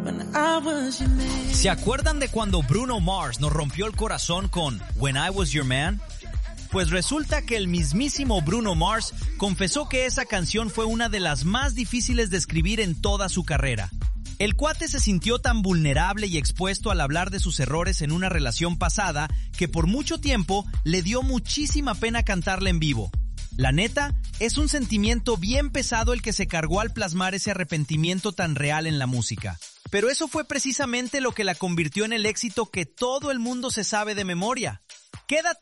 ¿Se acuerdan de cuando Bruno Mars nos rompió el corazón con When I Was Your Man? Pues resulta que el mismísimo Bruno Mars confesó que esa canción fue una de las más difíciles de escribir en toda su carrera. El cuate se sintió tan vulnerable y expuesto al hablar de sus errores en una relación pasada que por mucho tiempo le dio muchísima pena cantarla en vivo. La neta, es un sentimiento bien pesado el que se cargó al plasmar ese arrepentimiento tan real en la música. Pero eso fue precisamente lo que la convirtió en el éxito que todo el mundo se sabe de memoria. Quédate